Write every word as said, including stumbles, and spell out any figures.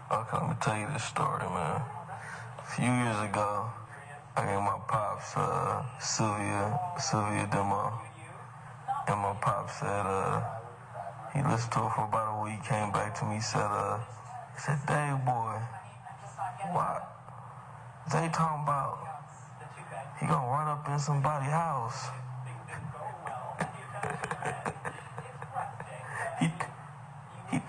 Okay, let me tell you this story, man. A few years ago, I gave my pops uh, Sylvia, Sylvia Demo, and my pops said uh, he listened to it for about a week, came back to me, said, uh, he said, Dave boy, what? They talking about he gonna run up in somebody's house.